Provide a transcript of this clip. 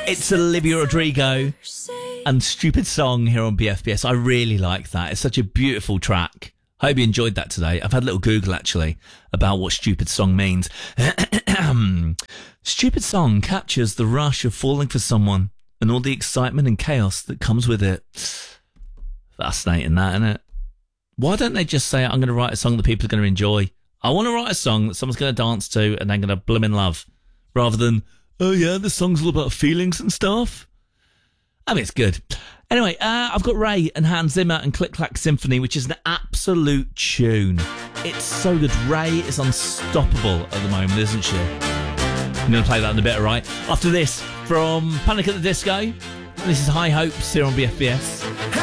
It's Olivia Rodrigo and Stupid Song here on BFBS. I really like that. It's such a beautiful track. Hope you enjoyed that today. I've had a little Google actually about what Stupid Song means. Stupid Song captures the rush of falling for someone and all the excitement and chaos that comes with it. Fascinating, that, isn't it? Why don't they just say, I'm going to write a song that people are going to enjoy? I want to write a song that someone's going to dance to and they're going to bloom in love. Rather than, oh yeah, the song's all about feelings and stuff. I mean, it's good. Anyway, I've got Ray and Hans Zimmer and Click Clack Symphony, which is an absolute tune. It's so good. Ray is unstoppable at the moment, isn't she? I'm going to play that in a bit, right? After this, from Panic at the Disco, this is High Hopes here on BFBS.